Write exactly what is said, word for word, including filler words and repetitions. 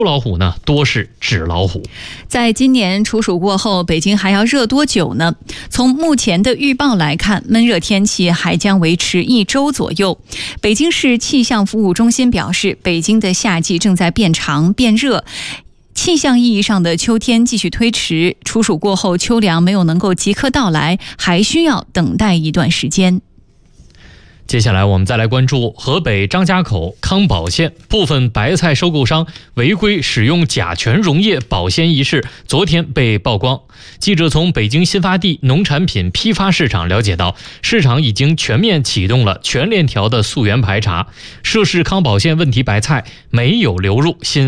老虎呢，多是纸老虎。 在今年处暑过后，北京还要热多久呢？从目前的预报来看，闷热天气还将维持一周左右。北京市气象服务中心表示，北京的夏季正在变长变热。气象意义上的秋天继续推迟，处暑过后秋凉没有能够即刻到来，还需要等待一段时间。 接下来我们再来关注河北张家口康保县部分白菜收购商违规使用甲醛溶液保鲜一事，昨天被曝光。记者从北京新发地农产品批发市场了解到，市场已经全面启动了全链条的溯源排查，涉事康保县问题白菜没有流入新